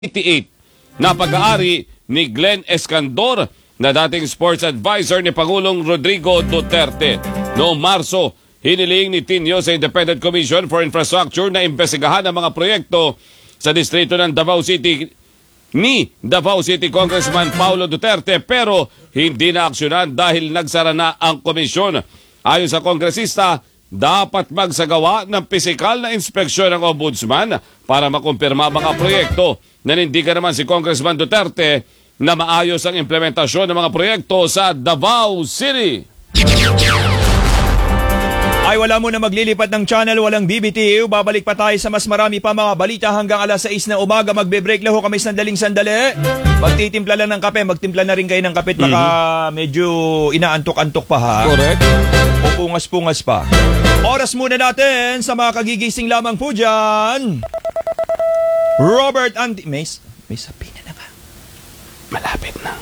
88 na pag-aari ni Glenn Escandor na dating sports advisor ni Pangulong Rodrigo Duterte. Noong Marso, hiniling ni Tinio sa Independent Commission for Infrastructure na imbestigahan ang mga proyekto sa distrito ng Davao City ni Davao City Congressman Paulo Duterte pero hindi na aksyonan dahil nagsara na ang komisyon. Ayon sa kongresista, dapat magsagawa ng pisikal na inspeksyon ng ombudsman para makumpirma mga proyekto. Nanindigan naman si Congressman Duterte na maayos ang implementasyon ng mga proyekto sa Davao City. Ay wala mo na maglilipat ng channel, walang BBTU. Babalik pa tayo sa mas marami pa mga balita hanggang alas 6 na umaga. Magbe-break lang ho kami sandali. Magtitimpla lang ng kape, magtimpla na rin kayo ng kape. Baka medyo inaantok-antok pa ha. Correct. O pungas-pungas pa. Oras muna natin sa mga kagigising lamang po dyan. Robert Andy... May sabihin na ba? Malapit na.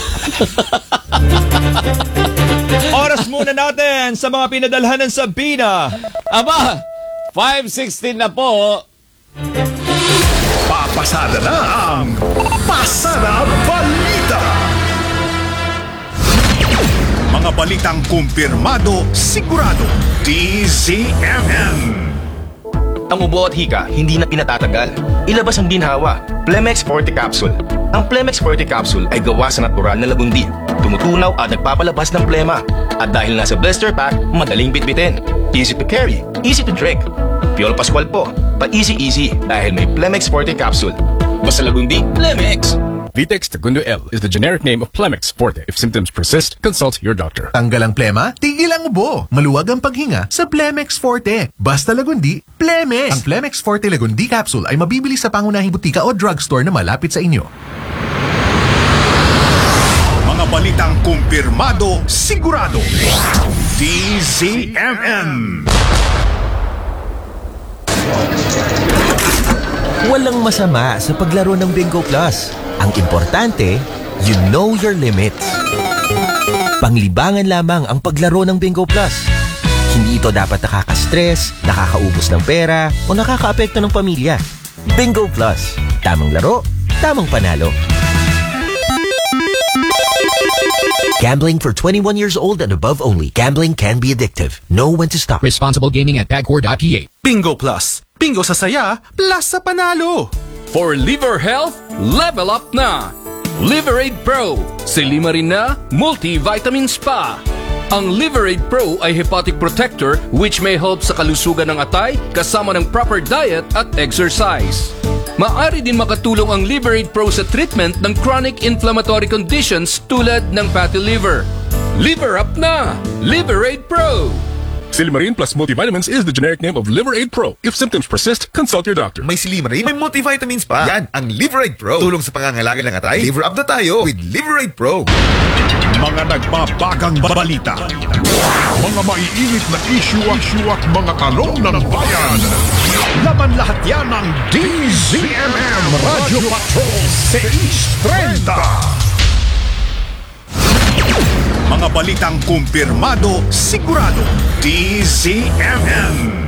Oras muna natin sa mga pinadalhan ng Sabina. Aba, 5:16 na po. Papasada na ang Pasada Balita. Mga balitang kumpirmado, sigurado, DZMM. Ang ubo at hika, hindi na pinatatagal. Ilabas ang ginhawa, Plemex Forte Capsule. Ang Plemex Forte Capsule ay gawa sa natural na lagundi. Tumutunaw at nagpapalabas ng plema. At dahil nasa blister pack, madaling bitbitin. Easy to carry, easy to drink. Piolo Pascual po, pa-easy dahil may Plemex Forte Capsule. Basta lagundi, Plemex! Vitex Segundo L is the generic name of Plemex Forte. If symptoms persist, consult your doctor. Tanggal ang plema, tigil ang ubo. Maluwag ang paghinga sa Plemex Forte. Basta lagundi, Plemex! Ang Plemex Forte Lagundi Capsule ay mabibili sa pangunahing butika o drugstore na malapit sa inyo. Mga balitang kumpirmado, sigurado, DZMM. Walang masama sa paglaro ng Bingo Plus. Ang importante, you know your limits. Panglibangan lamang ang paglaro ng Bingo Plus. Hindi ito dapat nakaka-stress, nakakaubos ng pera, o nakakaapekto ng pamilya. Bingo Plus. Tamang laro, tamang panalo. Gambling for 21 years old and above only. Gambling can be addictive. Know when to stop. Responsible gaming at bagcore.ph. Bingo Plus. Bingo sa saya, plus sa panalo. For liver health, level up na! Liverade Pro. Silima rin na, multivitamins pa. Ang Liverade Pro ay hepatic protector which may help sa kalusugan ng atay kasama ng proper diet at exercise. Maaari din makatulong ang Liverade Pro sa treatment ng chronic inflammatory conditions tulad ng fatty liver. Liver up na! Liverade Pro! Silimarin plus multivitamins is the generic name of Liverade Pro. If symptoms persist, consult your doctor. May silimarin, may multivitamins pa. Yan, ang Liverade Pro. Tulong sa pangangalaga ng atay. Liver up na tayo with Liverade Pro. Mga nagbabagang balita. Mga maiinit na issue at mga tanong ng bayan. Laban lahat yan ng DZMM Radio Patrol 630. Mga balitang kumpirmado, sigurado, DZMM.